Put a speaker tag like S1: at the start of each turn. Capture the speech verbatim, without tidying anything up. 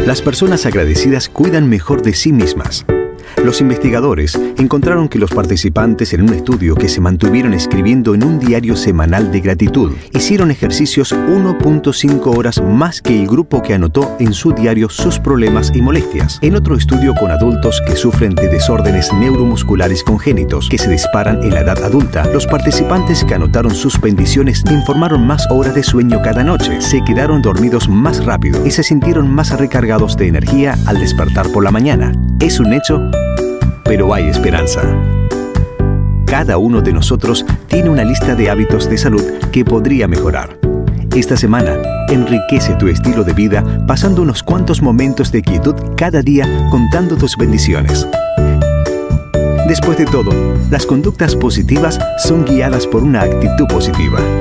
S1: Las personas agradecidas cuidan mejor de sí mismas. Los investigadores encontraron que los participantes en un estudio que se mantuvieron escribiendo en un diario semanal de gratitud hicieron ejercicios uno punto cinco horas más que el grupo que anotó en su diario sus problemas y molestias. En otro estudio con adultos que sufren de desórdenes neuromusculares congénitos que se disparan en la edad adulta, los participantes que anotaron sus bendiciones informaron más horas de sueño cada noche, se quedaron dormidos más rápido y se sintieron más recargados de energía al despertar por la mañana. Es un hecho, pero hay esperanza. Cada uno de nosotros tiene una lista de hábitos de salud que podría mejorar. Esta semana, enriquece tu estilo de vida pasando unos cuantos momentos de quietud cada día contando tus bendiciones. Después de todo, las conductas positivas son guiadas por una actitud positiva.